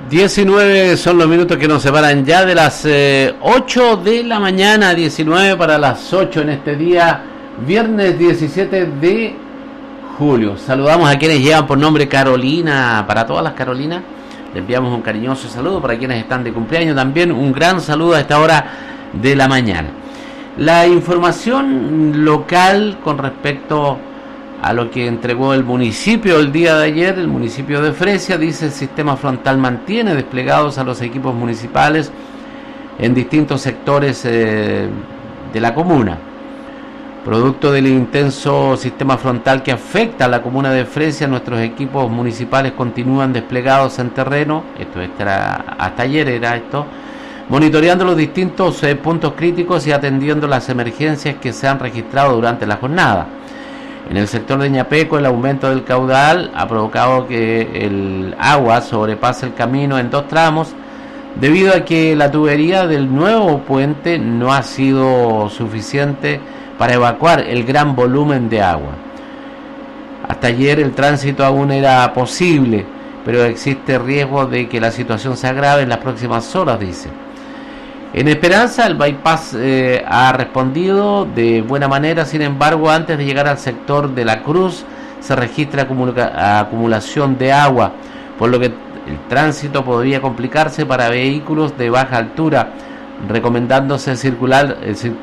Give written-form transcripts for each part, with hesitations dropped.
19 son los minutos que nos separan ya de las 8 de la mañana, 19 para las 8 en este día, viernes 17 de julio. Saludamos a quienes llevan por nombre Carolina, para todas las Carolinas, les enviamos un cariñoso saludo, para quienes están de cumpleaños también, un gran saludo a esta hora de la mañana. La información local con respecto a lo que entregó el municipio el día de ayer, el municipio de Fresia, dice: el sistema frontal mantiene desplegados a los equipos municipales en distintos sectores de la comuna. Producto del intenso sistema frontal que afecta a la comuna de Fresia, nuestros equipos municipales continúan desplegados en terreno, hasta ayer era esto, monitoreando los distintos puntos críticos y atendiendo las emergencias que se han registrado durante la jornada. En el sector de Ñapeco, el aumento del caudal ha provocado que el agua sobrepase el camino en 2 tramos, debido a que la tubería del nuevo puente no ha sido suficiente para evacuar el gran volumen de agua. Hasta ayer el tránsito aún era posible, pero existe riesgo de que la situación se agrave en las próximas horas, dice. En Esperanza, el bypass ha respondido de buena manera. Sin embargo, antes de llegar al sector de la Cruz se registra acumulación de agua, por lo que el tránsito podría complicarse para vehículos de baja altura, recomendándose circular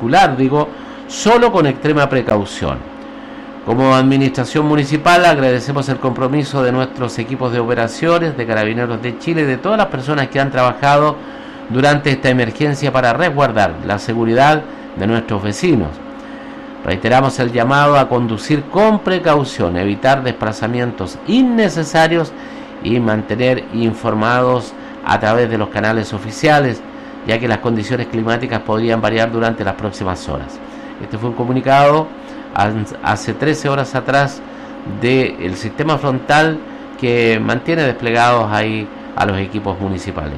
solo con extrema precaución. Como administración municipal agradecemos el compromiso de nuestros equipos de operaciones, de Carabineros de Chile y de todas las personas que han trabajado durante esta emergencia para resguardar la seguridad de nuestros vecinos. Reiteramos el llamado a conducir con precaución, evitar desplazamientos innecesarios y mantener informados a través de los canales oficiales, ya que las condiciones climáticas podrían variar durante las próximas horas. Este fue un comunicado hace 13 horas atrás del sistema frontal que mantiene desplegados ahí a los equipos municipales.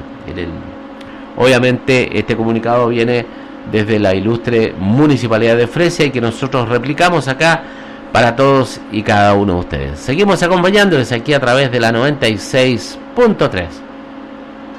Obviamente este comunicado viene desde la ilustre Municipalidad de Fresia y que nosotros replicamos acá para todos y cada uno de ustedes. Seguimos acompañándoles aquí a través de la 96.3.